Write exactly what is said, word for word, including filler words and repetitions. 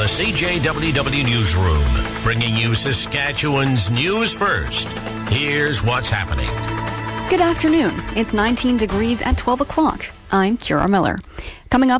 the C J W W Newsroom, bringing you Saskatchewan's news first. Here's what's happening. Good afternoon. It's nineteen degrees at twelve o'clock. I'm Kira Miller. Coming up